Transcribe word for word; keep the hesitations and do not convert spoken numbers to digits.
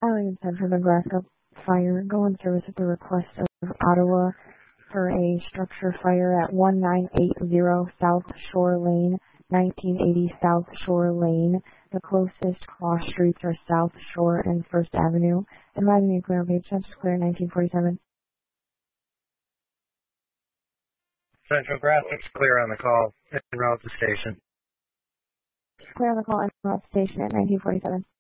Dialing Central Nebraska Fire, go in service at the request of Ottawa for a structure fire at one nine eight zero South Shore Lane, nineteen eighty South Shore Lane. The closest cross streets are South Shore and First Avenue. Advising the clear on page Census Clear nineteen forty-seven. Central Graphics clear on the call. En route to station. Clear on the call en route to station at nineteen forty-seven.